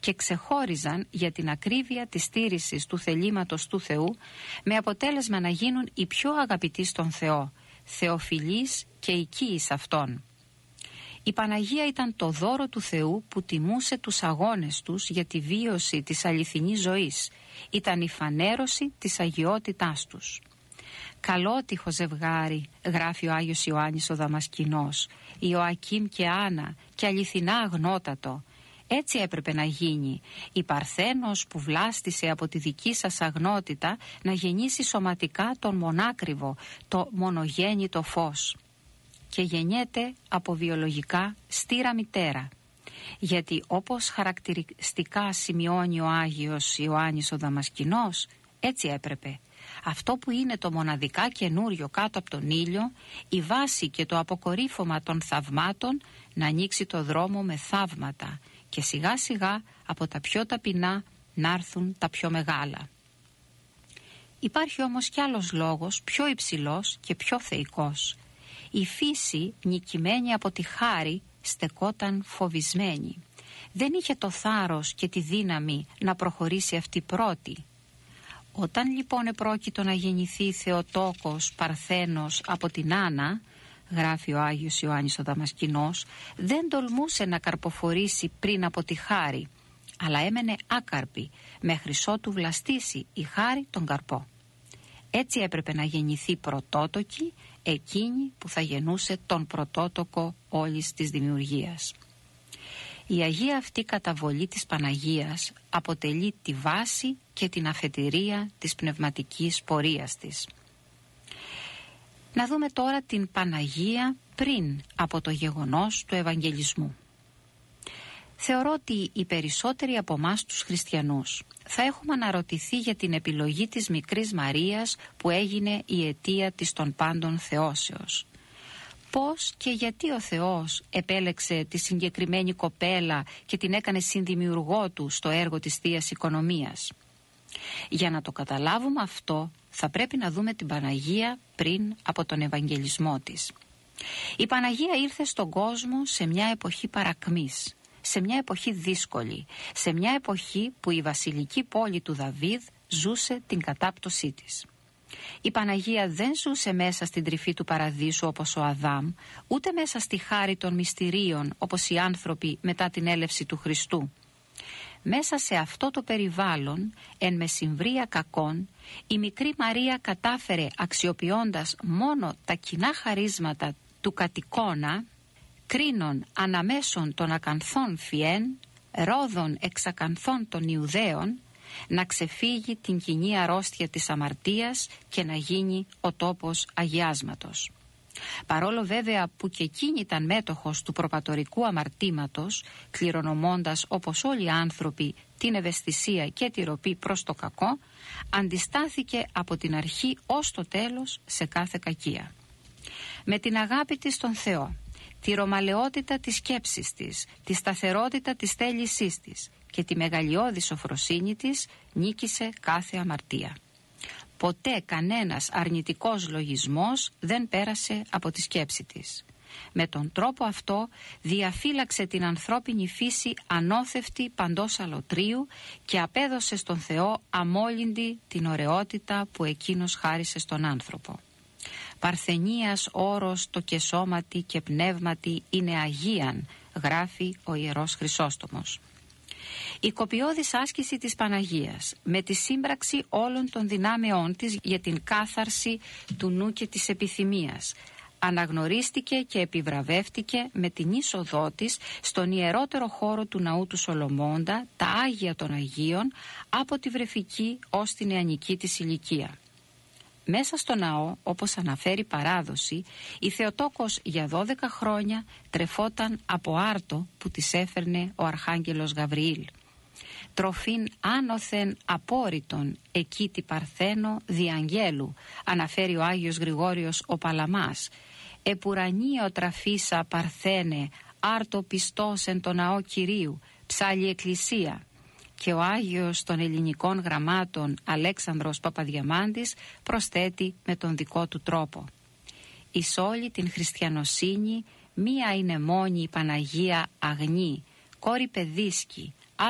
και ξεχώριζαν για την ακρίβεια της στήρησης του θελήματος του Θεού, με αποτέλεσμα να γίνουν οι πιο αγαπητοί στον Θεό, θεοφιλείς και οικείοι σε Αυτόν. Η Παναγία ήταν το δώρο του Θεού που τιμούσε τους αγώνες τους για τη βίωση της αληθινής ζωής. Ήταν η φανέρωση της αγιότητάς τους. «Καλότυχο ζευγάρι», γράφει ο Άγιος Ιωάννης ο Δαμασκηνός, Ιωακήμ και Άννα, και αληθινά αγνότατο. Έτσι έπρεπε να γίνει, η Παρθένος που βλάστησε από τη δική σας αγνότητα να γεννήσει σωματικά τον μονάκριβο, το μονογέννητο φως. Και γεννιέται από βιολογικά στήρα μητέρα. Γιατί όπως χαρακτηριστικά σημειώνει ο Άγιος Ιωάννης ο Δαμασκηνός, έτσι έπρεπε. Αυτό που είναι το μοναδικά καινούριο κάτω από τον ήλιο, η βάση και το αποκορύφωμα των θαυμάτων, να ανοίξει το δρόμο με θαύματα και σιγά σιγά από τα πιο ταπεινά να έρθουν τα πιο μεγάλα. Υπάρχει όμως κι άλλος λόγος πιο υψηλός και πιο θεϊκός. Η φύση, νικημένη από τη χάρη, στεκόταν φοβισμένη. Δεν είχε το θάρρος και τη δύναμη να προχωρήσει αυτή πρώτη. Όταν λοιπόν επρόκειτο να γεννηθεί Θεοτόκος Παρθένος από την Άννα, γράφει ο Άγιος Ιωάννης ο Δαμασκηνός, δεν τολμούσε να καρποφορήσει πριν από τη χάρη, αλλά έμενε άκαρπη μέχρι ότου βλαστήσει η χάρη τον καρπό. Έτσι έπρεπε να γεννηθεί πρωτότοκη, εκείνη που θα γεννούσε τον πρωτότοκο όλης της δημιουργίας. Η Αγία αυτή καταβολή της Παναγίας αποτελεί τη βάση και την αφετηρία της πνευματικής πορείας της. Να δούμε τώρα την Παναγία πριν από το γεγονός του Ευαγγελισμού. Θεωρώ ότι οι περισσότεροι από εμάς τους χριστιανούς θα έχουμε αναρωτηθεί για την επιλογή της μικρής Μαρίας που έγινε η αιτία της των πάντων θεώσεως. Πώς και γιατί ο Θεός επέλεξε τη συγκεκριμένη κοπέλα και την έκανε συνδημιουργό του στο έργο της Θείας Οικονομίας. Για να το καταλάβουμε αυτό θα πρέπει να δούμε την Παναγία πριν από τον Ευαγγελισμό της. Η Παναγία ήρθε στον κόσμο σε μια εποχή παρακμής, σε μια εποχή δύσκολη, σε μια εποχή που η βασιλική πόλη του Δαβίδ ζούσε την κατάπτωσή της. Η Παναγία δεν ζούσε μέσα στην τρυφή του παραδείσου όπως ο Αδάμ, ούτε μέσα στη χάρη των μυστηρίων όπως οι άνθρωποι μετά την έλευση του Χριστού. Μέσα σε αυτό το περιβάλλον, εν μεσημβρία κακών, η μικρή Μαρία κατάφερε, αξιοποιώντας μόνο τα κοινά χαρίσματα του κατοικώνα, κρίνων αναμέσων των ακανθών φιέν, ρόδων εξακανθών των Ιουδαίων, να ξεφύγει την κοινή αρρώστια της αμαρτίας και να γίνει ο τόπος αγιάσματος. Παρόλο βέβαια που και εκείνη ήταν μέτοχος του προπατορικού αμαρτήματος, κληρονομώντας όπως όλοι οι άνθρωποι την ευαισθησία και τη ροπή προς το κακό, αντιστάθηκε από την αρχή ως το τέλος σε κάθε κακία. Με την αγάπη της στον Θεό, τη ρωμαλαιότητα της σκέψης της, τη σταθερότητα της θέλησής της και τη μεγαλειώδη σοφροσύνη της, νίκησε κάθε αμαρτία. Ποτέ κανένας αρνητικός λογισμός δεν πέρασε από τη σκέψη της. Με τον τρόπο αυτό διαφύλαξε την ανθρώπινη φύση ανώθευτη παντός αλωτρίου και απέδωσε στον Θεό αμόλυντη την ωραιότητα που εκείνος χάρισε στον άνθρωπο. Παρθενίας όρος το και σώματι και πνεύματι είναι αγίαν, γράφει ο Ιερός Χρυσόστομος. Η κοπιώδης άσκηση της Παναγίας με τη σύμπραξη όλων των δυνάμεών της για την κάθαρση του νου και της επιθυμίας αναγνωρίστηκε και επιβραβεύτηκε με την είσοδό της στον ιερότερο χώρο του ναού του Σολομώντα, τα Άγια των Αγίων, από τη βρεφική ως την νεανική της ηλικία. Μέσα στο ναό, όπως αναφέρει παράδοση, η Θεοτόκος για 12 χρόνια τρεφόταν από άρτο που της έφερνε ο Αρχάγγελος Γαβριήλ. Τροφήν άνωθεν απόρριτον εκεί τη Παρθένο διαγγέλου, αναφέρει ο Άγιος Γρηγόριος ο Παλαμάς. Επουρανίο τραφίσα Παρθένε, άρτο πιστός εν το ναό Κυρίου, ψάλλει εκκλησία. Και ο Άγιος των ελληνικών γραμμάτων Αλέξανδρος Παπαδιαμάντης προσθέτει με τον δικό του τρόπο. Εις όλη την χριστιανοσύνη μία είναι μόνη η Παναγία αγνή, κόρη παιδίσκη,